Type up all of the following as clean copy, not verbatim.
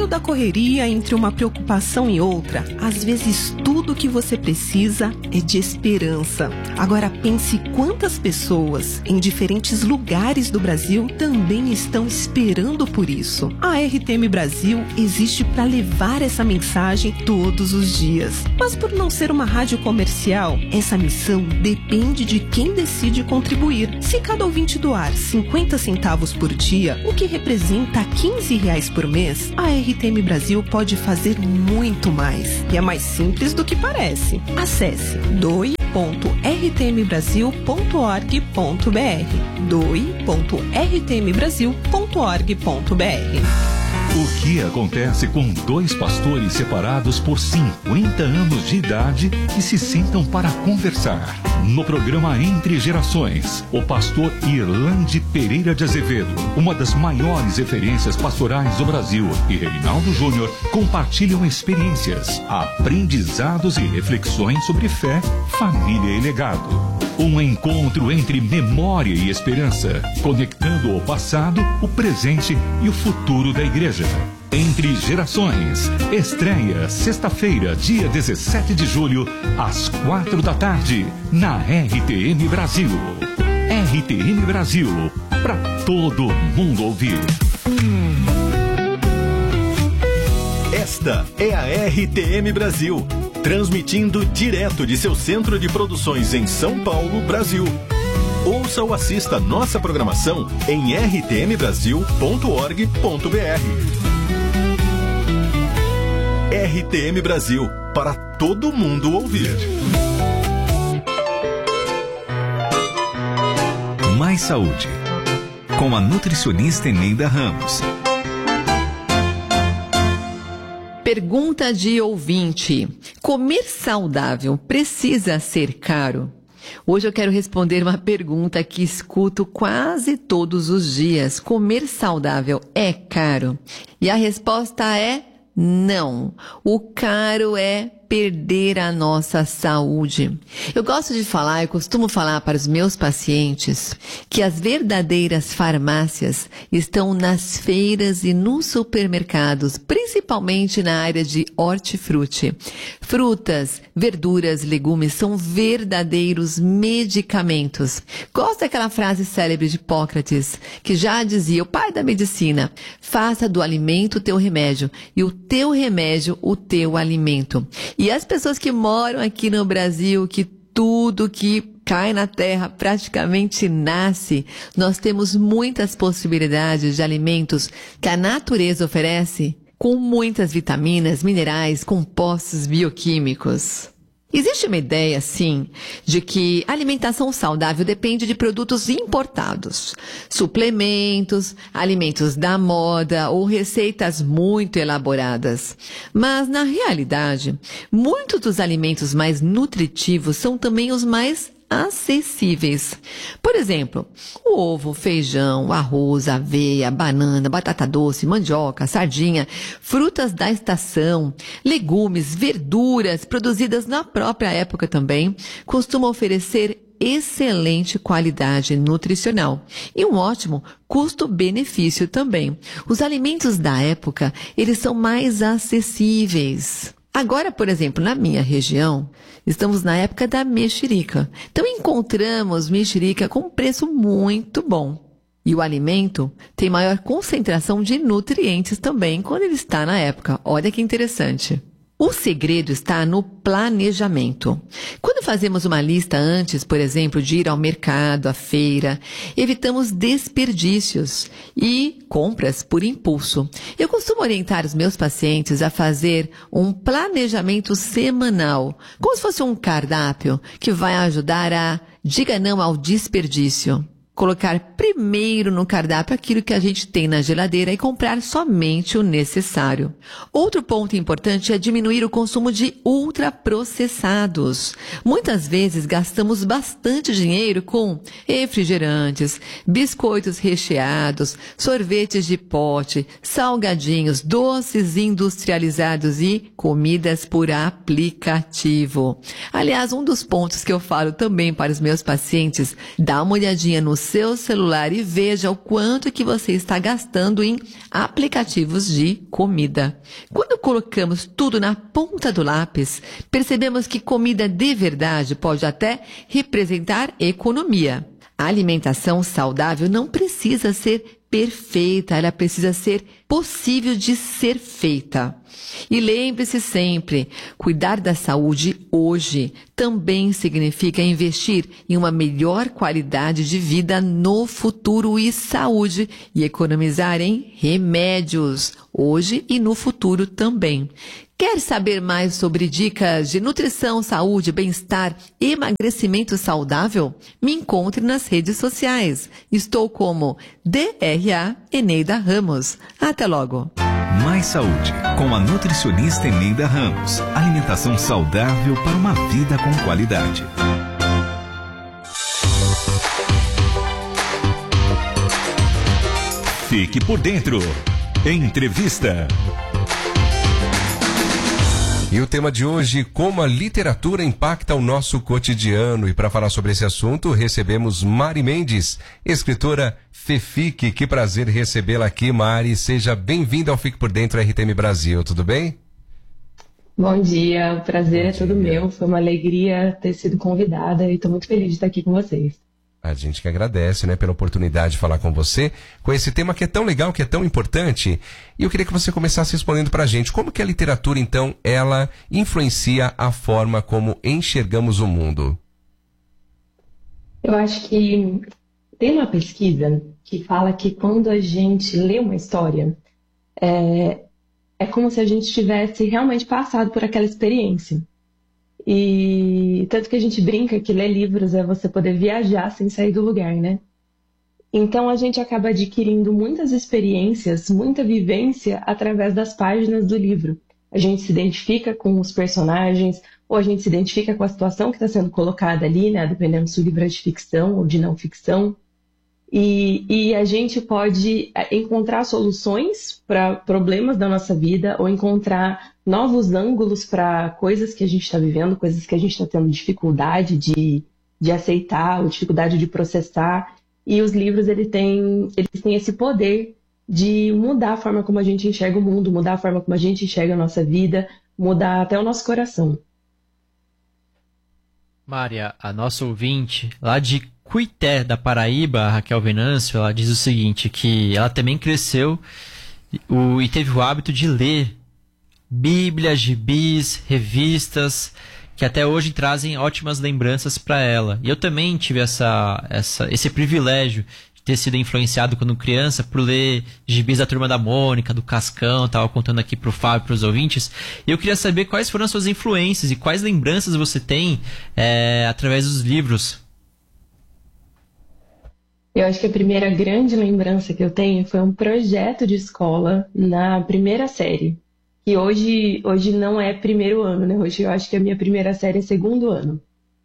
da correria, entre uma preocupação e outra, às vezes tudo que você precisa é de esperança. Agora pense quantas pessoas em diferentes lugares do Brasil também estão esperando por isso. A RTM Brasil existe para levar essa mensagem todos os dias. Mas por não ser uma rádio comercial, essa missão depende de quem decide contribuir. Se cada ouvinte doar 50 centavos por dia, o que representa R$15 por mês, a RTM Brasil pode fazer muito mais. E é mais simples do que parece. Acesse doe.rtmbrasil.org.br doe.rtmbrasil.org.br. O que acontece com dois pastores separados por 50 anos de idade que se sentam para conversar? No programa Entre Gerações, o pastor Irlande Pereira de Azevedo, uma das maiores referências pastorais do Brasil, e Reinaldo Júnior compartilham experiências, aprendizados e reflexões sobre fé, família e legado. Um encontro entre memória e esperança, conectando o passado, o presente e o futuro da igreja. Entre Gerações, estreia sexta-feira, dia 17 de julho, às 4 da tarde, na RTM Brasil. RTM Brasil, para todo mundo ouvir. Esta é a RTM Brasil, transmitindo direto de seu centro de produções em São Paulo, Brasil. Ouça ou assista nossa programação em rtmbrasil.org.br. RTM Brasil, para todo mundo ouvir. Mais Saúde, com a nutricionista Eneida Ramos. Pergunta de ouvinte: comer saudável precisa ser caro? Hoje eu quero responder uma pergunta que escuto quase todos os dias. Comer saudável é caro? E a resposta é não. O caro é perder a nossa saúde. Eu costumo falar para os meus pacientes que as verdadeiras farmácias estão nas feiras e nos supermercados, principalmente na área de hortifruti. Frutas, verduras, legumes são verdadeiros medicamentos. Gosto daquela frase célebre de Hipócrates, que já dizia, o pai da medicina: faça do alimento o teu remédio e o teu remédio o teu alimento. E as pessoas que moram aqui no Brasil, que tudo que cai na terra praticamente nasce, nós temos muitas possibilidades de alimentos que a natureza oferece, com muitas vitaminas, minerais, compostos bioquímicos. Existe uma ideia, sim, de que a alimentação saudável depende de produtos importados, suplementos, alimentos da moda ou receitas muito elaboradas. Mas, na realidade, muitos dos alimentos mais nutritivos são também os mais acessíveis. Por exemplo, o ovo, feijão, arroz, aveia, banana, batata doce, mandioca, sardinha, frutas da estação, legumes, verduras produzidas na própria época também, costumam oferecer excelente qualidade nutricional e um ótimo custo-benefício também. Os alimentos da época, eles são mais acessíveis. Agora, por exemplo, na minha região, estamos na época da mexerica. Então, encontramos mexerica com um preço muito bom. E o alimento tem maior concentração de nutrientes também quando ele está na época. Olha que interessante. O segredo está no planejamento. Quando fazemos uma lista antes, por exemplo, de ir ao mercado, à feira, evitamos desperdícios e compras por impulso. Eu costumo orientar os meus pacientes a fazer um planejamento semanal, como se fosse um cardápio que vai ajudar a diga não ao desperdício. Colocar primeiro no cardápio aquilo que a gente tem na geladeira e comprar somente o necessário. Outro ponto importante é diminuir o consumo de ultraprocessados. Muitas vezes gastamos bastante dinheiro com refrigerantes, biscoitos recheados, sorvetes de pote, salgadinhos, doces industrializados e comidas por aplicativo. Aliás, um dos pontos que eu falo também para os meus pacientes, dá uma olhadinha no seu celular e veja o quanto que você está gastando em aplicativos de comida. Quando colocamos tudo na ponta do lápis, percebemos que comida de verdade pode até representar economia. A alimentação saudável não precisa ser perfeita, ela precisa ser possível de ser feita. E lembre-se sempre, cuidar da saúde hoje também significa investir em uma melhor qualidade de vida no futuro e saúde e economizar em remédios hoje e no futuro também. Quer saber mais sobre dicas de nutrição, saúde, bem-estar e emagrecimento saudável? Me encontre nas redes sociais. Estou como DRA Eneida Ramos. Até logo. Mais Saúde, com a nutricionista Eneida Ramos. Alimentação saudável para uma vida com qualidade. Fique por dentro. Entrevista. E o tema de hoje, como a literatura impacta o nosso cotidiano. E para falar sobre esse assunto, recebemos Mari Mendes, escritora FEFIC. Que prazer recebê-la aqui, Mari. Seja bem-vinda ao Fique por Dentro RTM Brasil, tudo bem? Bom dia, o prazer é todo meu. Foi uma alegria ter sido convidada e estou muito feliz de estar aqui com vocês. A gente que agradece, né, pela oportunidade de falar com você, com esse tema que é tão legal, que é tão importante. E eu queria que você começasse respondendo pra gente, como que a literatura, então, ela influencia a forma como enxergamos o mundo? Eu acho que tem uma pesquisa que fala que quando a gente lê uma história, é como se a gente tivesse realmente passado por aquela experiência. E tanto que a gente brinca que ler livros é você poder viajar sem sair do lugar, né? Então a gente acaba adquirindo muitas experiências, muita vivência através das páginas do livro. A gente se identifica com os personagens, ou a gente se identifica com a situação que está sendo colocada ali, né? Dependendo se o livro é de ficção ou de não ficção. E a gente pode encontrar soluções para problemas da nossa vida ou encontrar novos ângulos para coisas que a gente está vivendo, coisas que a gente está tendo dificuldade de aceitar ou dificuldade de processar. E os livros eles têm esse poder de mudar a forma como a gente enxerga o mundo, mudar a forma como a gente enxerga a nossa vida, mudar até o nosso coração. Mária, a nossa ouvinte lá de Cuité, da Paraíba, a Raquel Venâncio, ela diz o seguinte, que ela também cresceu e teve o hábito de ler Bíblia, gibis, revistas, que até hoje trazem ótimas lembranças para ela. E eu também tive esse privilégio de ter sido influenciado quando criança por ler gibis da Turma da Mônica, do Cascão, estava contando aqui para o Fábio e para os ouvintes. E eu queria saber quais foram as suas influências e quais lembranças você tem através dos livros. Eu acho que a primeira grande lembrança que eu tenho foi um projeto de escola na primeira série, que hoje não é primeiro ano, né? Hoje eu acho que a minha primeira série é segundo ano.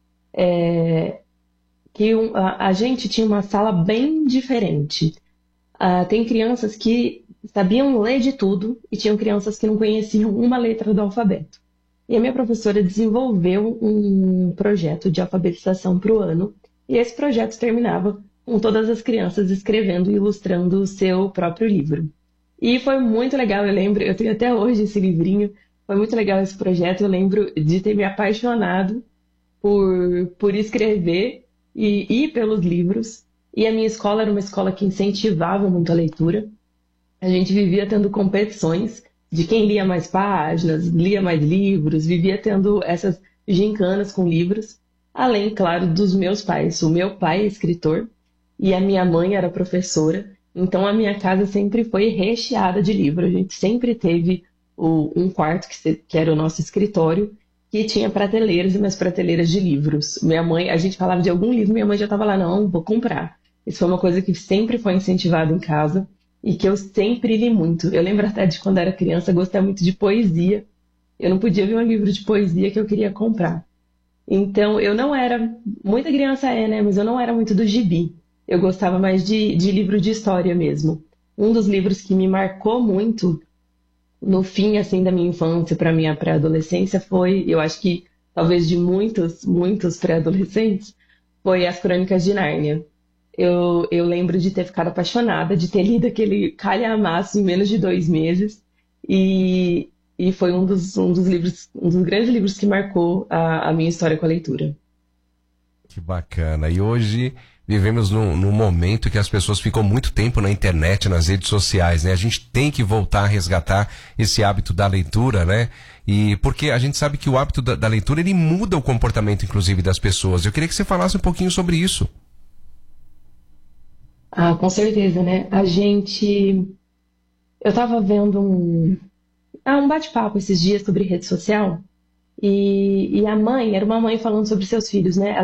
A gente tinha uma sala bem diferente. Tem crianças que sabiam ler de tudo e tinham crianças que não conheciam uma letra do alfabeto. E a minha professora desenvolveu um projeto de alfabetização para o ano, e esse projeto terminava com todas as crianças escrevendo e ilustrando o seu próprio livro. E foi muito legal, eu tenho até hoje esse livrinho, foi muito legal esse projeto, eu lembro de ter me apaixonado por escrever e pelos livros. E a minha escola era uma escola que incentivava muito a leitura. A gente vivia tendo competições de quem lia mais páginas, lia mais livros, vivia tendo essas gincanas com livros, além, claro, dos meus pais. O meu pai é escritor, e a minha mãe era professora, então a minha casa sempre foi recheada de livros. A gente sempre teve um quarto que era o nosso escritório, que tinha prateleiras e mais prateleiras de livros. Minha mãe, a gente falava de algum livro, minha mãe já estava lá, não, vou comprar. Isso foi uma coisa que sempre foi incentivada em casa e que eu sempre li muito. Eu lembro até de quando era criança, gostava muito de poesia. Eu não podia ver um livro de poesia que eu queria comprar. Então, eu não era, muita criança né, mas eu não era muito do gibi. Eu gostava mais de livro de história mesmo. Um dos livros que me marcou muito no fim assim da minha infância para minha pré-adolescência foi, eu acho que talvez de muitos pré-adolescentes, foi As Crônicas de Nárnia. eu lembro de ter ficado apaixonada, de ter lido aquele calhamaço em menos de 2 meses. E foi um dos livros, um dos grandes livros que marcou a minha história com a leitura. Que bacana. E hoje vivemos num momento que as pessoas ficam muito tempo na internet, nas redes sociais, né? A gente tem que voltar a resgatar esse hábito da leitura, né? E porque a gente sabe que o hábito da leitura, ele muda o comportamento, inclusive, das pessoas. Eu queria que você falasse um pouquinho sobre isso. Ah, com certeza, né? Eu estava vendo um bate-papo esses dias sobre rede social, e a mãe, era uma mãe falando sobre seus filhos, né?